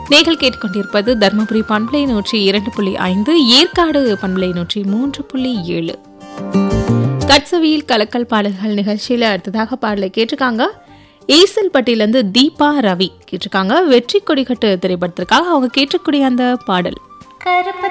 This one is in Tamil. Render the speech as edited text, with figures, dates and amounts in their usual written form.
நீங்கள் கேட்டுக்கொண்டிருப்பது தர்மபுரி பண்பலை 102.5, ஏற்காடு பண்பலை 103.7. கட்சவியில் கலக்கல் பாடல்கள் நிகழ்ச்சியில அடுத்ததாக பாடலை கேட்டிருக்காங்க. ஏசல்பட்டியிலிருந்து தீபா ரவி கேட்டிருக்காங்க. வெற்றி கொடிக்கட்டு திரைப்படத்திற்காக அவங்க கேட்டக்கூடிய அந்த பாடல்.